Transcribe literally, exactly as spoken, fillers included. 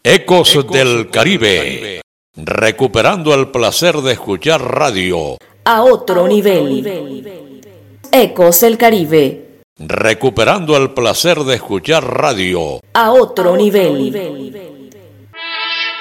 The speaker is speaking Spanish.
Ecos, Ecos del Caribe. Caribe, recuperando el placer de escuchar radio a otro, a nivel. otro nivel. Ecos del Caribe, recuperando el placer de escuchar radio a otro, a otro nivel. nivel.